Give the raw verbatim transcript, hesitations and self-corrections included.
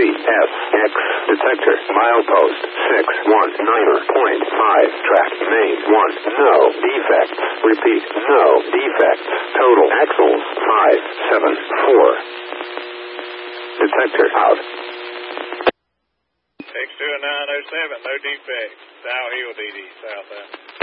three S X. Detector. Milepost six one niner point five. Track main one. No defects. Repeat. No defects. Total axles five seven four. Detector out. X two nine oh seven, no defects. Dow Hill D D, southbound.